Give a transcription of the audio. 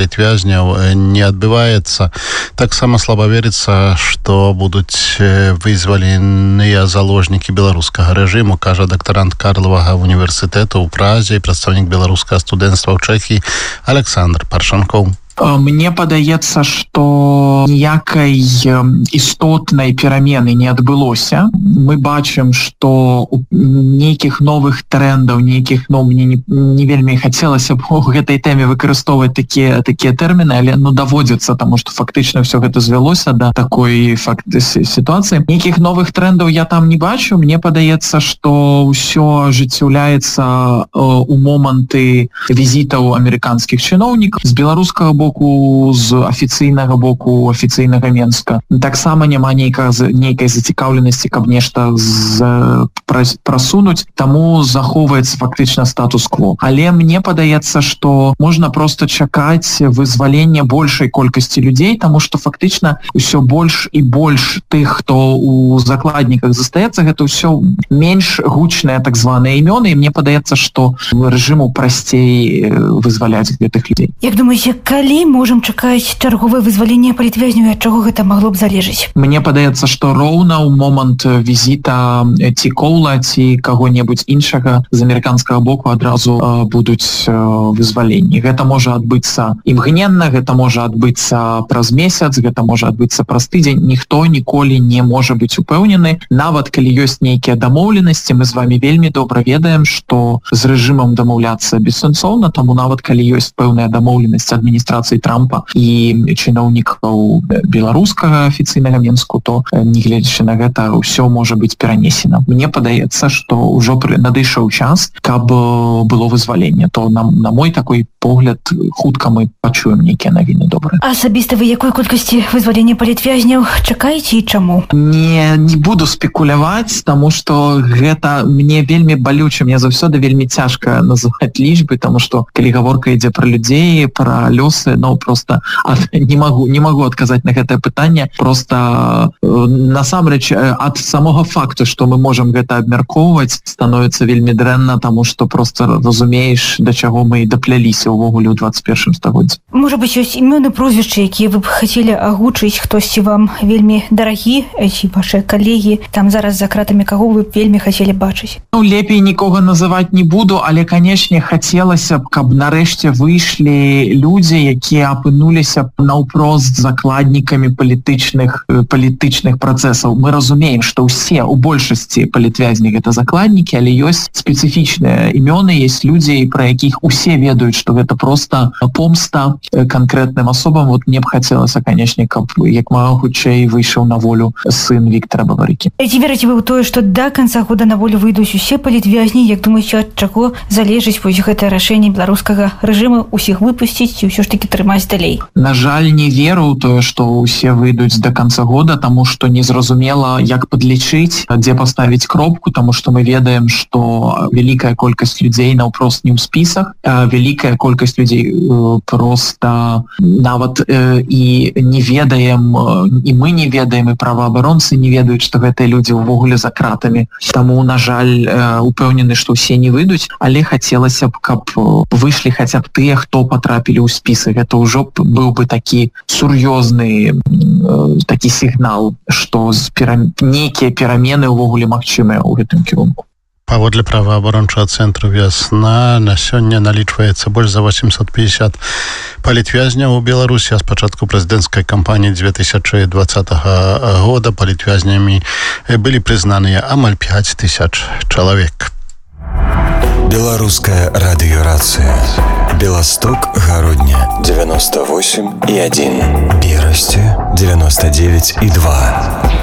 палітвязняў не адбываецца. Таксама слаба верыцца, што будуць вызваленыя заложнікі беларускага рэжыму, кажа дактарант Карлавага універсітэту ў Празе і прадстаўнік беларускага студэнцтва ў Чэхіі Александр Паршанкоў. Мне падаецца, што ніякай істотнай перамены не адбылося. Мы бачым, што нейкіх новых трендаў, нейкіх, мне не вельмі хацелася б у гэтай тэме выкарыстоўваць такія тэрміны, але даводзіцца, таму што фактычна ўсё гэта звялося да такой сітуацыі. Нейкіх новых трендаў я там не бачу. Мне падаецца, што ўсё ажыццяўляецца у моманты візітаў амерыканскіх чыноўнікаў з беларускага боку, з афіцыйнага боку, афіцыйнага Менска. Таксама няма нейкай зацікаўленасці, каб нешта прасунуць, таму захоўваецца фактычна статус-кво. Але мне падаецца, што можна проста чакаць вызвалення большай колькасці людзей, таму што фактычна ўсё больш і больш тых, хто у закладніках застаецца, гэта ўсё менш гучныя так званыя імёны, і мне падаецца, што рэжыму прасцей вызваляць гэтых людзей. Як думаеце, калі можам чакаць чарговае вызваленне палітвязняў, ад чаго гэта магло б залежыць? Мне падаецца, што роўна ў момант візіта ці Коула, ці каго-небудзь іншага з амерыканскага боку адразу будуць вызваленні. Гэта можа адбыцца імгненна, гэта можа адбыцца праз месяц, гэта можа адбыцца праз тыдзень. Ніхто ніколі не можа быць упэўнены. Нават калі ёсць нейкія дамоўленасці, мы з вамі вельмі добра ведаем, што з рэжымам дамаўляцца бессэнсоўна, таму нават калі ёсць пэўная дамоўленасць адміністрацыі Трампа і чыноўнікаў беларускага афіцыйнага Менску, то нягледзячы на гэта ўсё можа быць перанесена. Мне падаецца, што ўжо надышоў час, каб было вызваленне. То на мой такой погляд, хутка мы пачуем нейкія навіны добрыя. Асабіста вы якой колькасці вызвалення палітвязняў чакаеце і чаму? Не буду спекуляваць, таму што гэта мне вельмі балюча, мне заўсёды вельмі цяжка называць лічбы, таму што калі гаворка ідзе пра людзей, пра лёсы, просто не могу адказаць на гэтае пытанне. Просто насамрэч ад самога факту, што мы можам гэта абмяркоўваць, становіцца вельмі дрэнна, таму што просто разумееш, да чаго мы дапляліся ўвогуле ў 21 стагоддзі. Можа быць, ёсць імёны, прозвішчы, якія вы б хацелі агучыць, хтосьці вам вельмі дарагі, ці вашыя калегі, там зараз за кратамі каго вы вельмі хацелі бачыць? Лепей нікога называць не буду, але, канечне, хацелася б, каб нарэшце выйшлі людзі, якія апынуліся наўпрост закладнікамі палітычных працэсаў. Мы разумеем, што ўсе, у большасці палітвязні гэта закладнікі, але ёсць спецыфічныя імёны, ёсць людзі, пра якіх усе ведаюць, што гэта проста помста канкрэтным асобам. Вот мне б хацелася, канечне, каб як мага хутчэй выйшаў на волю сын Віктара Бабарыкі. Ці верыце вы ў тое, што да канца года на волю выйдуць усе палітвязні? Як думаеце, ад чаго залежыць вось гэтае рашэнне беларускага рэжыму усіх выпусціць ці ўсё ж такі трымаць далей? На жаль, не веру ў тое, што ўсе выйдуць до канца года, таму што незразумела, як падлічыць, дзе паставіць кропку, таму што мы ведаем, што вялікая колькасць людзей наўпрост не ў спісах, вялікая колькасць людзей проста нават і не ведаем, і мы не ведаем, і праваабаронцы не ведаюць, што гэтыя людзі ўвогуле за кратамі. Таму, на жаль, упэўнены, што ўсе не выйдуць, але хацелася б, каб выйшлі хаця б тыя, хто патрапілі ў спісы. Гэта ўжо быў бы такі сур'ёзны такі сігнал, што нейкія перамены ўвогуле магчымыя ў гэтым кірунку. Паводле праваабарончага цэнтру «Вясна» на сёння налічваецца больш за 850 палітвязняў у Беларусі. А з пачатку прэзідэнцкай кампаніі 2020 года палітвязнямі былі прызнаныя амаль 5000 чалавек. Беларуская радыёрацыя. Беласток, Гародня 98,1, Берасце 99,2.